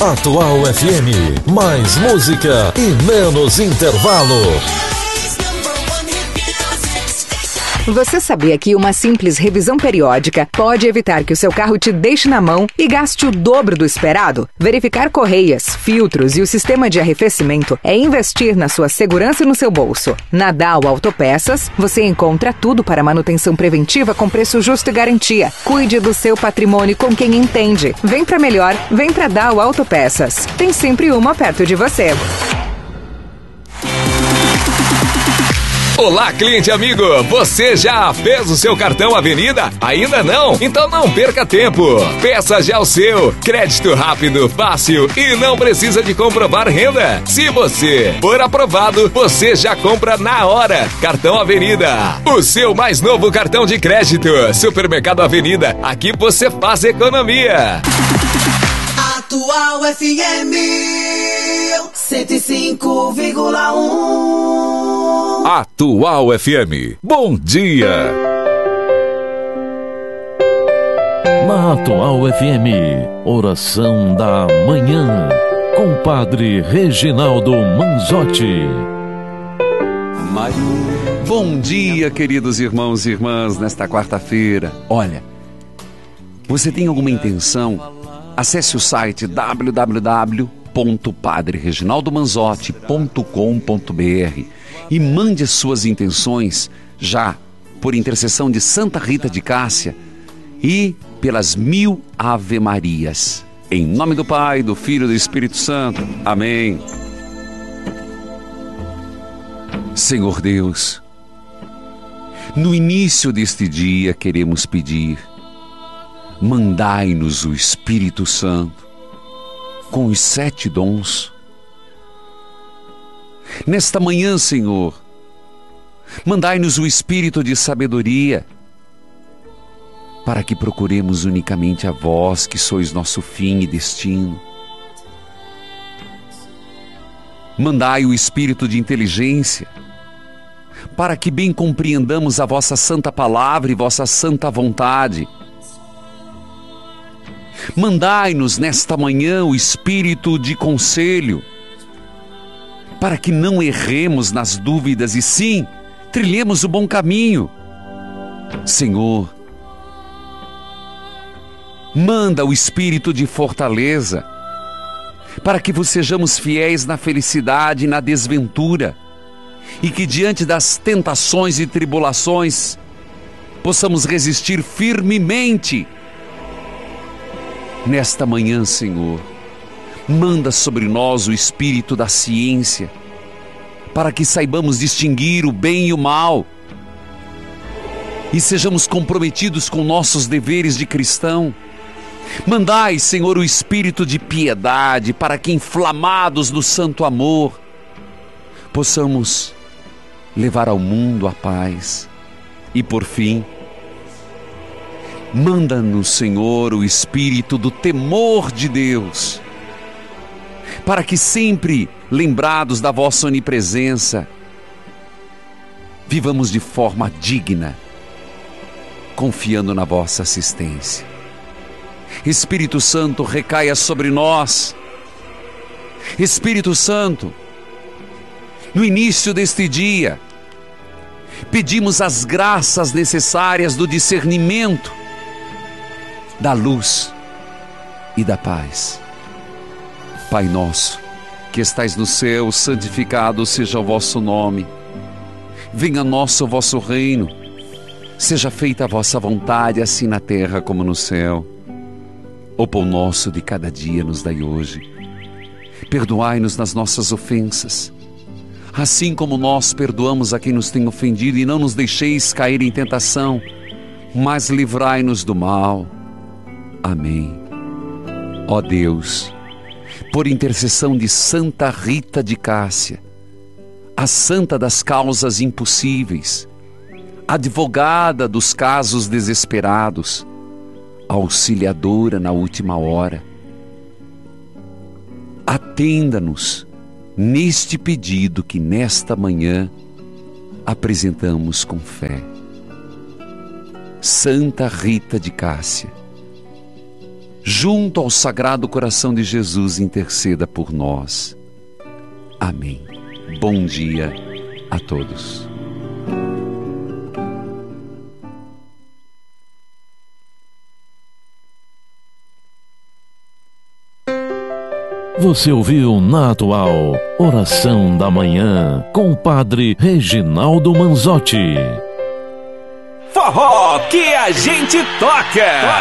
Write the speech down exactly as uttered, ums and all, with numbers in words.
Atual F M, mais música e menos intervalo. Você sabia que uma simples revisão periódica pode evitar que o seu carro te deixe na mão e gaste o dobro do esperado? Verificar correias, filtros e o sistema de arrefecimento é investir na sua segurança e no seu bolso. Na Dow Autopeças, você encontra tudo para manutenção preventiva com preço justo e garantia. Cuide do seu patrimônio com quem entende. Vem pra melhor, vem pra Dow Autopeças. Tem sempre uma perto de você. Olá, cliente amigo! Você já fez o seu cartão Avenida? Ainda não? Então não perca tempo! Peça já o seu! Crédito rápido, fácil e não precisa de comprovar renda. Se você for aprovado, você já compra na hora. Cartão Avenida, o seu mais novo cartão de crédito. Supermercado Avenida, aqui você faz economia. Atual F M cento e cinco vírgula um. Atual F M. Bom dia. Na Atual F M, oração da manhã, com o Padre Reginaldo Manzotti. Bom dia, queridos irmãos e irmãs, nesta quarta-feira. Olha, você tem alguma intenção? Acesse o site w w w ponto padre reginaldo manzotti ponto com ponto b r e mande as suas intenções já por intercessão de Santa Rita de Cássia e pelas mil Ave-Marias. Em nome do Pai, do Filho e do Espírito Santo. Amém. Senhor Deus, no início deste dia queremos pedir: mandai-nos o Espírito Santo com os sete dons. Nesta manhã, Senhor, mandai-nos o Espírito de sabedoria, para que procuremos unicamente a vós, que sois nosso fim e destino. Mandai o Espírito de inteligência, para que bem compreendamos a vossa santa palavra e vossa santa vontade. Mandai-nos nesta manhã o Espírito de conselho, para que não erremos nas dúvidas e sim, trilhemos o bom caminho. Senhor, manda o Espírito de fortaleza, para que vos sejamos fiéis na felicidade e na desventura, e que diante das tentações e tribulações, possamos resistir firmemente. Nesta manhã, Senhor, manda sobre nós o Espírito da ciência, para que saibamos distinguir o bem e o mal, e sejamos comprometidos com nossos deveres de cristão. Mandai, Senhor, o Espírito de piedade, para que, inflamados no santo amor, possamos levar ao mundo a paz. E por fim, manda-nos, Senhor, o Espírito do temor de Deus, para que sempre, lembrados da vossa onipresença, vivamos de forma digna, confiando na vossa assistência. Espírito Santo, recaia sobre nós. Espírito Santo, no início deste dia, pedimos as graças necessárias do discernimento, da luz e da paz. Pai nosso, que estais no céu, santificado seja o vosso nome. Venha a nós o vosso reino. Seja feita a vossa vontade, assim na terra como no céu. O pão nosso de cada dia nos dai hoje. Perdoai-nos nas nossas ofensas, assim como nós perdoamos a quem nos tem ofendido, e não nos deixeis cair em tentação, mas livrai-nos do mal. Amém. Ó Deus, por intercessão de Santa Rita de Cássia, a santa das causas impossíveis, advogada dos casos desesperados, auxiliadora na última hora, atenda-nos neste pedido que nesta manhã apresentamos com fé. Santa Rita de Cássia, junto ao Sagrado Coração de Jesus, interceda por nós. Amém. Bom dia a todos. Você ouviu na Atual Oração da Manhã com o Padre Reginaldo Manzotti. Forró que a gente toca.